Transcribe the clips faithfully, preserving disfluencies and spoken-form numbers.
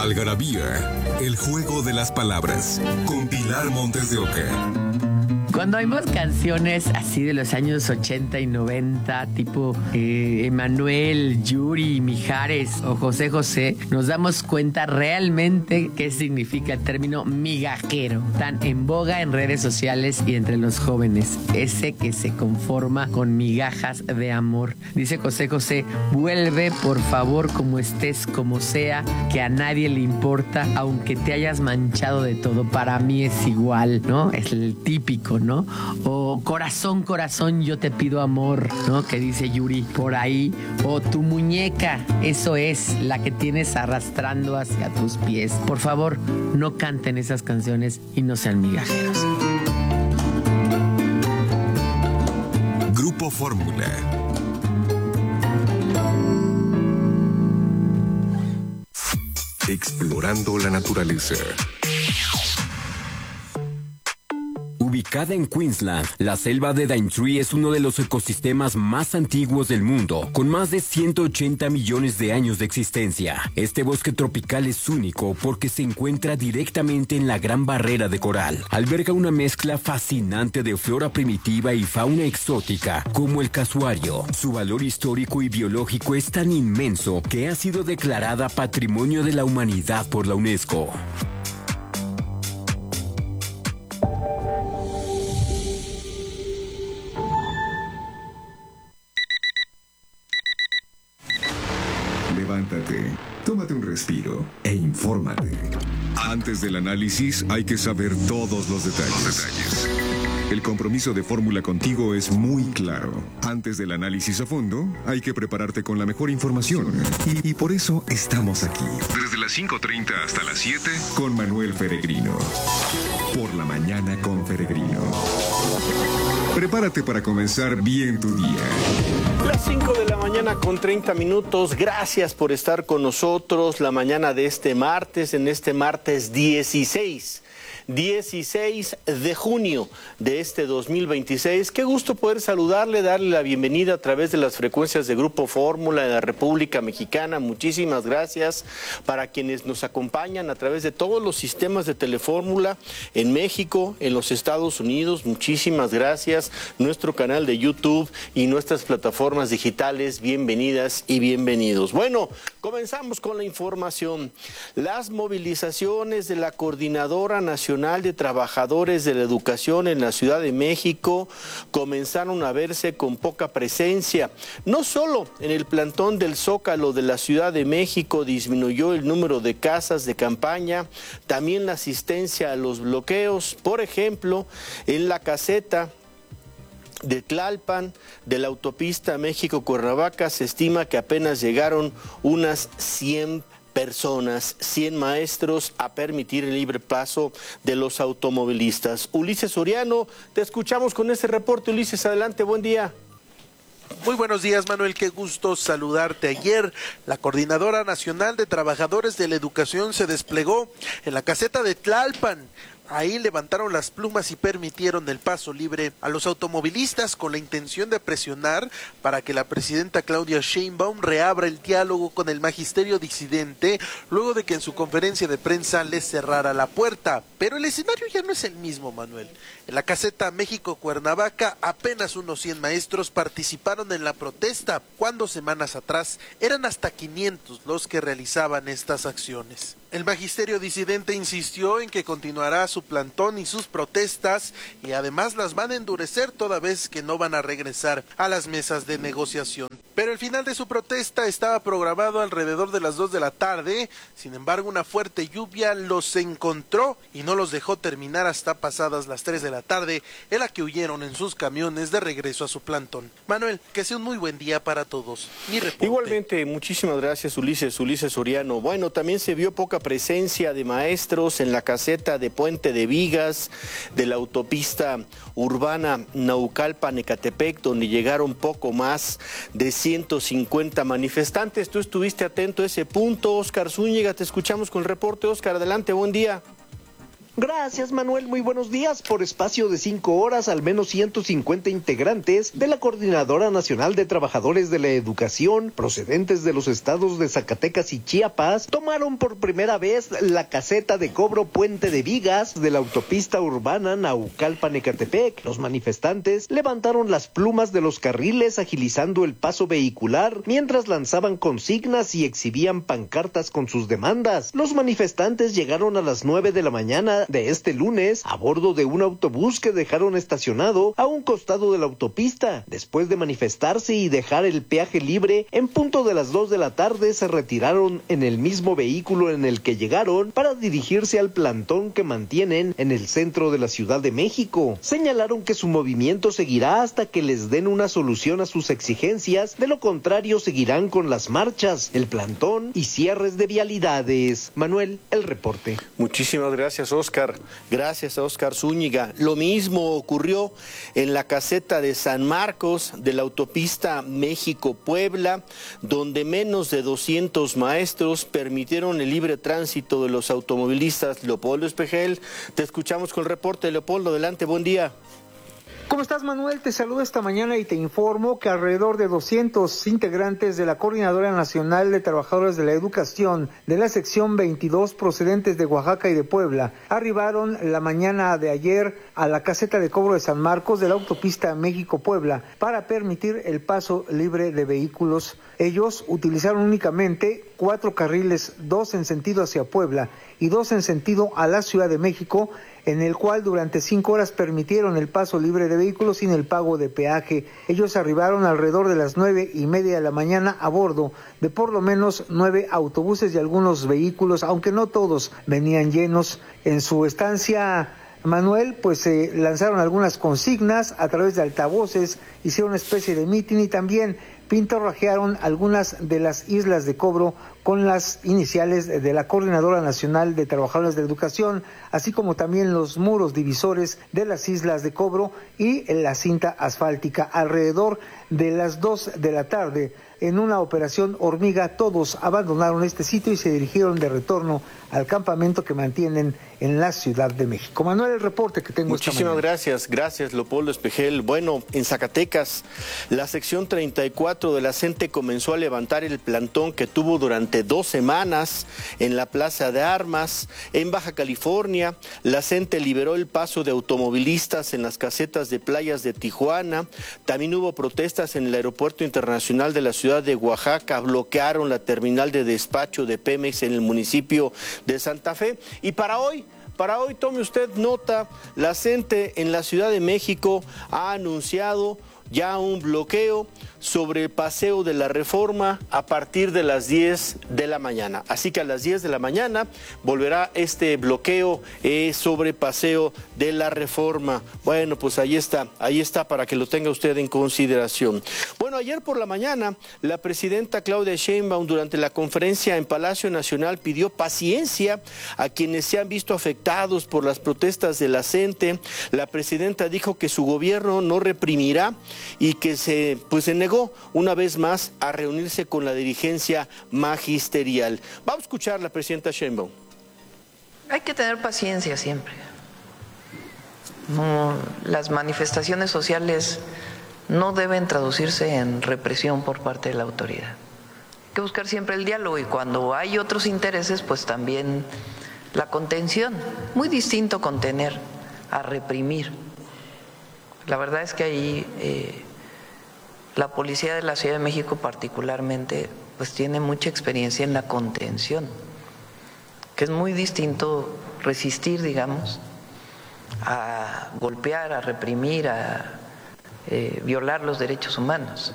Algarabía, el juego de las palabras, con Pilar Montes de Oca. Cuando oímos canciones así de los años ochenta y noventa, tipo eh, Emanuel, Yuri, Mijares o José José, nos damos cuenta realmente qué significa el término migajero, tan en boga en redes sociales y entre los jóvenes. Ese que se conforma con migajas de amor. Dice José José, vuelve por favor como estés, como sea, que a nadie le importa, aunque te hayas manchado de todo. Para mí es igual, ¿no? Es el típico, ¿no? O corazón, corazón, yo te pido amor, ¿no? Que dice Yuri por ahí. O tu muñeca, eso es, la que tienes arrastrando hacia tus pies. Por favor, no canten esas canciones y no sean migajeros. Grupo Fórmula. Explorando la naturaleza. Ubicada en Queensland, la selva de Daintree es uno de los ecosistemas más antiguos del mundo, con más de ciento ochenta millones de años de existencia. Este bosque tropical es único porque se encuentra directamente en la Gran Barrera de Coral. Alberga una mezcla fascinante de flora primitiva y fauna exótica, como el casuario. Su valor histórico y biológico es tan inmenso que ha sido declarada Patrimonio de la Humanidad por la UNESCO. Levántate, tómate un respiro e infórmate. Antes del análisis hay que saber todos los detalles. Los detalles. El compromiso de Fórmula contigo es muy claro. Antes del análisis a fondo, hay que prepararte con la mejor información. Y, y por eso estamos aquí. Desde las cinco treinta hasta las siete, con Manuel Feregrino. Por la mañana con Feregrino. Prepárate para comenzar bien tu día. Las cinco de la mañana con treinta minutos. Gracias por estar con nosotros la mañana de este martes, en este martes dieciséis. dieciséis de junio de este dos mil veintiséis. Qué gusto poder saludarle, darle la bienvenida a través de las frecuencias de Grupo Fórmula de la República Mexicana. Muchísimas gracias para quienes nos acompañan a través de todos los sistemas de Telefórmula en México, en los Estados Unidos. Muchísimas gracias. Nuestro canal de YouTube y nuestras plataformas digitales, bienvenidas y bienvenidos. Bueno, comenzamos con la información. Las movilizaciones de la Coordinadora Nacional de Trabajadores de la Educación en la Ciudad de México comenzaron a verse con poca presencia. No solo en el plantón del Zócalo de la Ciudad de México disminuyó el número de casas de campaña, también la asistencia a los bloqueos. Por ejemplo, en la caseta de Tlalpan, de la autopista México-Cuernavaca, se estima que apenas llegaron unas cien personas, cien maestros, a permitir el libre paso de los automovilistas. Ulises Soriano, te escuchamos con este reporte. Ulises, adelante, buen día. Muy buenos días, Manuel, qué gusto saludarte. Ayer, la Coordinadora Nacional de Trabajadores de la Educación se desplegó en la caseta de Tlalpan. Ahí levantaron las plumas y permitieron el paso libre a los automovilistas con la intención de presionar para que la presidenta Claudia Sheinbaum reabra el diálogo con el magisterio disidente luego de que en su conferencia de prensa les cerrara la puerta. Pero el escenario ya no es el mismo, Manuel. En la caseta México-Cuernavaca apenas unos cien maestros participaron en la protesta, cuando semanas atrás eran hasta quinientos los que realizaban estas acciones. El magisterio disidente insistió en que continuará su plantón y sus protestas y además las van a endurecer toda vez que no van a regresar a las mesas de negociación. Pero el final de su protesta estaba programado alrededor de las dos de la tarde, sin embargo una fuerte lluvia los encontró y no los dejó terminar hasta pasadas las tres de la tarde, en la que huyeron en sus camiones de regreso a su plantón. Manuel, que sea un muy buen día para todos. Mi reporte. Igualmente, muchísimas gracias Ulises, Ulises Soriano. Bueno, también se vio poca presencia de maestros en la caseta de Puente de Vigas, de la autopista urbana Naucalpan-Ecatepec, donde llegaron poco más de ciento cincuenta manifestantes. Tú estuviste atento a ese punto. Óscar Zúñiga, te escuchamos con el reporte. Óscar, adelante, buen día. Gracias, Manuel. Muy buenos días. Por espacio de cinco horas, al menos ciento cincuenta integrantes de la Coordinadora Nacional de Trabajadores de la Educación, procedentes de los estados de Zacatecas y Chiapas, tomaron por primera vez la caseta de cobro Puente de Vigas de la autopista urbana Naucalpan-Ecatepec. Los manifestantes levantaron las plumas de los carriles, agilizando el paso vehicular, mientras lanzaban consignas y exhibían pancartas con sus demandas. Los manifestantes llegaron a las nueve de la mañana de este lunes a bordo de un autobús que dejaron estacionado a un costado de la autopista. Después de manifestarse y dejar el peaje libre, en punto de las dos de la tarde se retiraron en el mismo vehículo en el que llegaron para dirigirse al plantón que mantienen en el centro de la Ciudad de México. Señalaron que su movimiento seguirá hasta que les den una solución a sus exigencias, de lo contrario seguirán con las marchas, el plantón y cierres de vialidades. Manuel, el reporte. Muchísimas gracias, Oscar. Gracias a Oscar Zúñiga. Lo mismo ocurrió en la caseta de San Marcos de la autopista México-Puebla, donde menos de doscientos maestros permitieron el libre tránsito de los automovilistas. Leopoldo Espejel, te escuchamos con el reporte. Leopoldo, adelante, buen día. ¿Cómo estás, Manuel? Te saludo esta mañana y te informo que alrededor de doscientos integrantes de la Coordinadora Nacional de Trabajadores de la Educación de la sección veintidós procedentes de Oaxaca y de Puebla arribaron la mañana de ayer a la caseta de cobro de San Marcos de la autopista México-Puebla para permitir el paso libre de vehículos. Ellos utilizaron únicamente cuatro carriles, dos en sentido hacia Puebla y dos en sentido a la Ciudad de México, en el cual durante cinco horas permitieron el paso libre de vehículos sin el pago de peaje. Ellos arribaron alrededor de las nueve y media de la mañana a bordo de por lo menos nueve autobuses y algunos vehículos, aunque no todos venían llenos. En su estancia, Manuel, pues se eh, lanzaron algunas consignas a través de altavoces, hicieron una especie de mitin y también pintorrajearon algunas de las islas de cobro con las iniciales de la Coordinadora Nacional de Trabajadores de Educación, así como también los muros divisores de las islas de cobro y la cinta asfáltica. Alrededor de las dos de la tarde, en una operación hormiga, todos abandonaron este sitio y se dirigieron de retorno al campamento que mantienen en la Ciudad de México. Manuel, el reporte que tengo Muchísimas esta mañana. gracias, gracias Leopoldo Espejel. Bueno, en Zacatecas, la sección treinta y cuatro de la CENTE comenzó a levantar el plantón que tuvo durante dos semanas en la Plaza de Armas. En Baja California, la CENTE liberó el paso de automovilistas en las casetas de playas de Tijuana. También hubo protestas en el Aeropuerto Internacional de la Ciudad de Oaxaca, bloquearon la terminal de despacho de Pemex en el municipio de Santa Fe. Y para hoy, para hoy tome usted nota, la CENTE en la Ciudad de México ha anunciado ya un bloqueo sobre el Paseo de la Reforma a partir de las diez de la mañana. Así que a las diez de la mañana volverá este bloqueo eh, sobre Paseo de la Reforma. Bueno, pues ahí está, ahí está para que lo tenga usted en consideración. Bueno, ayer por la mañana, la presidenta Claudia Sheinbaum durante la conferencia en Palacio Nacional pidió paciencia a quienes se han visto afectados por las protestas de la CENTE. La presidenta dijo que su gobierno no reprimirá y que se, pues, se negó una vez más a reunirse con la dirigencia magisterial. Vamos a escuchar a la presidenta Sheinbaum. Hay que tener paciencia siempre. No, las manifestaciones sociales no deben traducirse en represión por parte de la autoridad. Hay que buscar siempre el diálogo y cuando hay otros intereses, pues también la contención. Muy distinto contener a reprimir. La verdad es que ahí eh, la policía de la Ciudad de México particularmente pues tiene mucha experiencia en la contención, que es muy distinto resistir, digamos, a golpear, a reprimir, a eh, violar los derechos humanos.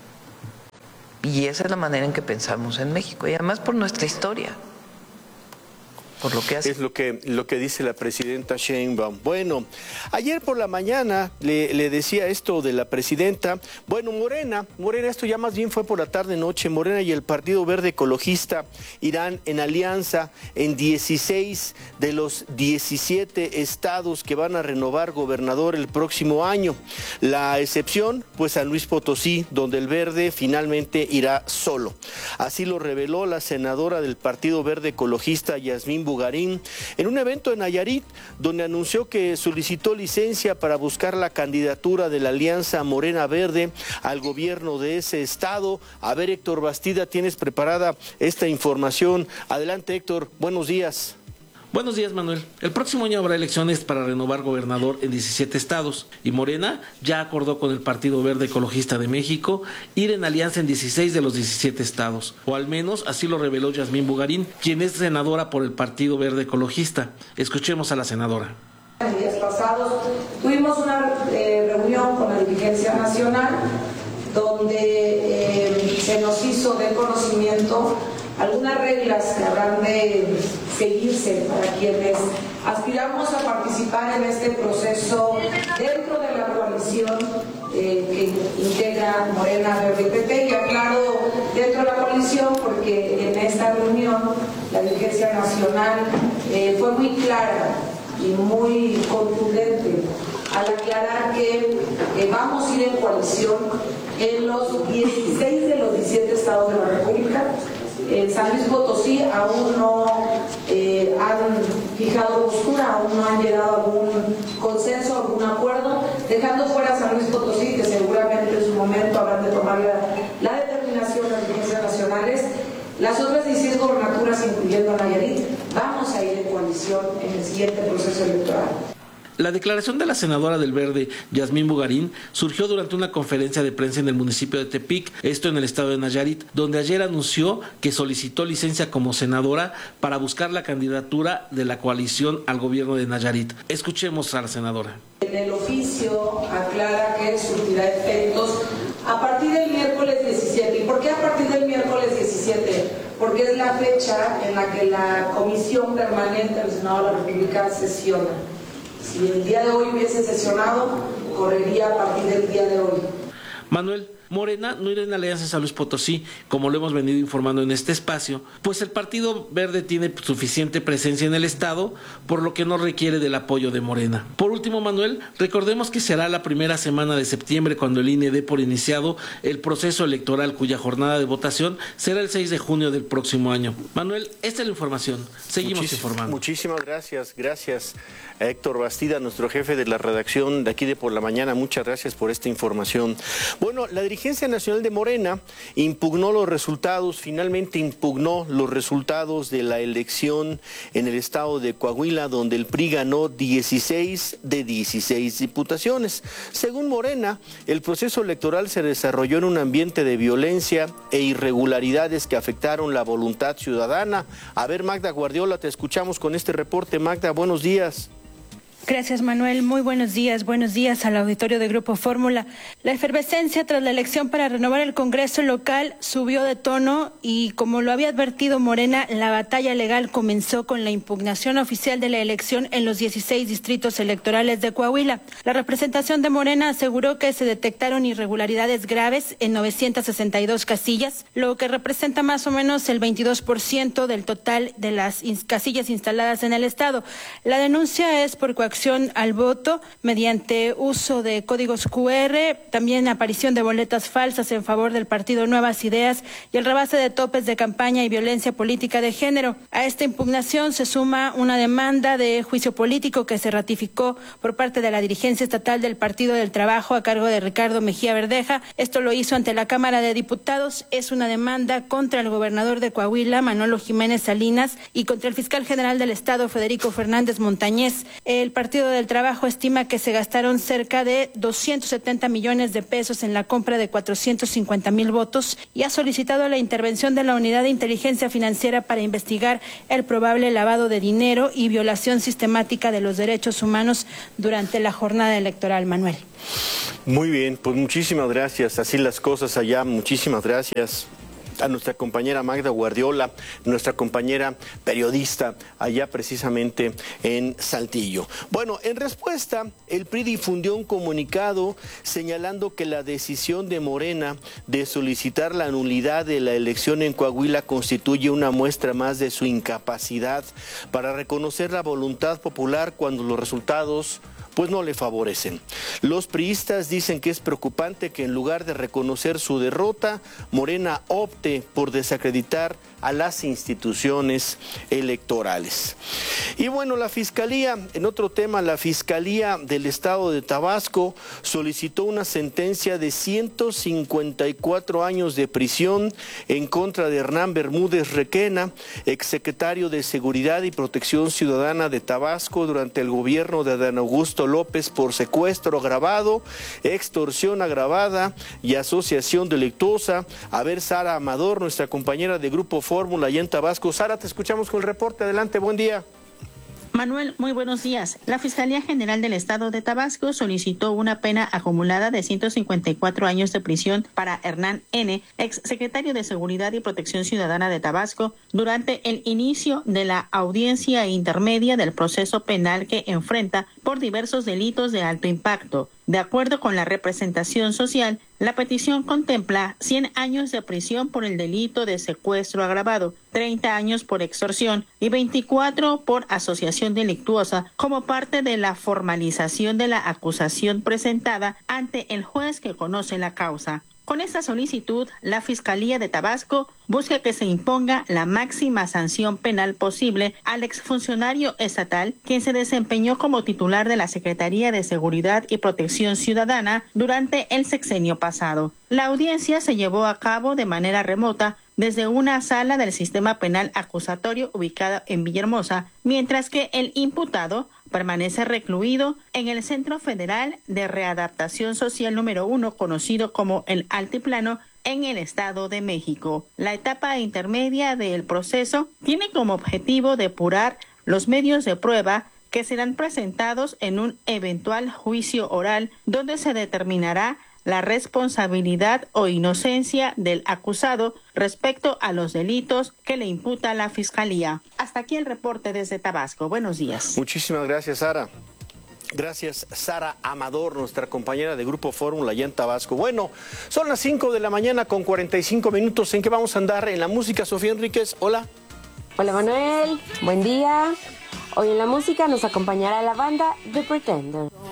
Y esa es la manera en que pensamos en México, y además por nuestra historia. Por lo que hace. Es lo que, lo que dice la presidenta Sheinbaum. Bueno, ayer por la mañana le, le decía esto de la presidenta. Bueno, Morena, Morena, esto ya más bien fue por la tarde-noche. Morena y el Partido Verde Ecologista irán en alianza en dieciséis de los diecisiete estados que van a renovar gobernador el próximo año. La excepción, pues San Luis Potosí, donde el Verde finalmente irá solo. Así lo reveló la senadora del Partido Verde Ecologista, Yasmín Bugallo, Bugarín en un evento en Nayarit, donde anunció que solicitó licencia para buscar la candidatura de la Alianza Morena Verde al gobierno de ese estado. A ver, Héctor Bastida, tienes preparada esta información. Adelante, Héctor, buenos días. Buenos días, Manuel. El próximo año habrá elecciones para renovar gobernador en diecisiete estados y Morena ya acordó con el Partido Verde Ecologista de México ir en alianza en dieciséis de los diecisiete estados, o al menos así lo reveló Yasmín Bugarín, quien es senadora por el Partido Verde Ecologista. Escuchemos a la senadora. En días pasados tuvimos una eh, reunión con la dirigencia nacional donde eh, se nos hizo de conocimiento algunas reglas que habrán de seguirse para quienes aspiramos a participar en este proceso dentro de la coalición eh, que integra Morena, Verde y P T. Y aclaro dentro de la coalición porque en esta reunión la dirigencia nacional eh, fue muy clara y muy contundente al aclarar que eh, vamos a ir en coalición en los dieciséis de los diecisiete estados de la República. En San Luis Potosí aún no eh, han fijado postura, aún no han llegado a algún consenso, algún acuerdo, dejando fuera San Luis Potosí, que seguramente en su momento habrán de tomar la, la determinación de las dirigencias nacionales. Las otras dieciséis gobernaturas, incluyendo a Nayarit, vamos a ir en coalición en el siguiente proceso electoral. La declaración de la senadora del Verde, Yasmín Bugarín, surgió durante una conferencia de prensa en el municipio de Tepic, esto en el estado de Nayarit, donde ayer anunció que solicitó licencia como senadora para buscar la candidatura de la coalición al gobierno de Nayarit. Escuchemos a la senadora. En el oficio aclara que surtirá efectos a partir del miércoles diecisiete. ¿Y por qué a partir del miércoles diecisiete? Porque es la fecha en la que la Comisión Permanente del Senado de la República sesiona. Si el día de hoy hubiese sesionado, correría a partir del día de hoy. Manuel, Morena no irá en alianza en San Luis Potosí, como lo hemos venido informando en este espacio, pues el Partido Verde tiene suficiente presencia en el estado, por lo que no requiere del apoyo de Morena. Por último, Manuel, recordemos que será la primera semana de septiembre cuando el I N E dé por iniciado el proceso electoral, cuya jornada de votación será el seis de junio del próximo año. Manuel, esta es la información. Seguimos Muchis, informando. Muchísimas gracias, gracias a Héctor Bastida, nuestro jefe de la redacción de aquí de Por la Mañana. Muchas gracias por esta información. Bueno, la dirigencia nacional de Morena impugnó los resultados, finalmente impugnó los resultados de la elección en el estado de Coahuila, donde el P R I ganó dieciséis de dieciséis diputaciones. Según Morena, el proceso electoral se desarrolló en un ambiente de violencia e irregularidades que afectaron la voluntad ciudadana. A ver, Magda Guardiola, te escuchamos con este reporte. Magda, buenos días. Gracias, Manuel. Muy buenos días. Buenos días al auditorio de Grupo Fórmula. La efervescencia tras la elección para renovar el Congreso local subió de tono y, como lo había advertido Morena, la batalla legal comenzó con la impugnación oficial de la elección en los dieciséis distritos electorales de Coahuila. La representación de Morena aseguró que se detectaron irregularidades graves en novecientas sesenta y dos casillas, lo que representa más o menos el veintidós por ciento del total de las casillas instaladas en el estado. La denuncia es por coacción al voto mediante uso de códigos cu erre, también aparición de boletas falsas en favor del partido Nuevas Ideas y el rebase de topes de campaña y violencia política de género. A esta impugnación se suma una demanda de juicio político que se ratificó por parte de la dirigencia estatal del Partido del Trabajo a cargo de Ricardo Mejía Verdeja. Esto lo hizo ante la Cámara de Diputados. Es una demanda contra el gobernador de Coahuila, Manolo Jiménez Salinas, y contra el fiscal general del Estado, Federico Fernández Montañez. El Partido del Trabajo estima que se gastaron cerca de doscientos setenta millones de pesos en la compra de cuatrocientos cincuenta mil votos y ha solicitado la intervención de la Unidad de Inteligencia Financiera para investigar el probable lavado de dinero y violación sistemática de los derechos humanos durante la jornada electoral. Manuel. Muy bien, pues muchísimas gracias. Así las cosas allá. Muchísimas gracias a nuestra compañera Magda Guardiola, nuestra compañera periodista allá precisamente en Saltillo. Bueno, en respuesta, el P R I difundió un comunicado señalando que la decisión de Morena de solicitar la nulidad de la elección en Coahuila constituye una muestra más de su incapacidad para reconocer la voluntad popular cuando los resultados pues no le favorecen. Los priistas dicen que es preocupante que en lugar de reconocer su derrota, Morena opte por desacreditar a las instituciones electorales. Y bueno, la Fiscalía, en otro tema, la Fiscalía del Estado de Tabasco solicitó una sentencia de ciento cincuenta y cuatro años de prisión en contra de Hernán Bermúdez Requena, exsecretario de Seguridad y Protección Ciudadana de Tabasco durante el gobierno de Adán Augusto López, por secuestro agravado, extorsión agravada y asociación delictuosa. A ver, Sara Amador, nuestra compañera de Grupo Fórmula allá en Tabasco. Sara, te escuchamos con el reporte. Adelante, buen día. Manuel, muy buenos días. La Fiscalía General del Estado de Tabasco solicitó una pena acumulada de ciento cincuenta y cuatro años de prisión para Hernán N., ex secretario de Seguridad y Protección Ciudadana de Tabasco, durante el inicio de la audiencia intermedia del proceso penal que enfrenta por diversos delitos de alto impacto. De acuerdo con la representación social, la petición contempla cien años de prisión por el delito de secuestro agravado, treinta años por extorsión y veinticuatro por asociación delictuosa como parte de la formalización de la acusación presentada ante el juez que conoce la causa. Con esta solicitud, la Fiscalía de Tabasco busca que se imponga la máxima sanción penal posible al exfuncionario estatal, quien se desempeñó como titular de la Secretaría de Seguridad y Protección Ciudadana durante el sexenio pasado. La audiencia se llevó a cabo de manera remota desde una sala del sistema penal acusatorio ubicada en Villahermosa, mientras que el imputado permanece recluido en el Centro Federal de Readaptación Social número uno, conocido como el Altiplano, en el Estado de México. La etapa intermedia del proceso tiene como objetivo depurar los medios de prueba que serán presentados en un eventual juicio oral, donde se determinará la responsabilidad o inocencia del acusado respecto a los delitos que le imputa la Fiscalía. Hasta aquí el reporte desde Tabasco. Buenos días. Muchísimas gracias, Sara. Gracias, Sara Amador, nuestra compañera de Grupo Fórmula allá en Tabasco. Bueno, son las cinco de la mañana con cuarenta y cinco minutos. ¿En qué vamos a andar? En la música, Sofía Enríquez. Hola. Hola, Manuel. Buen día. Hoy en la música nos acompañará la banda The Pretender.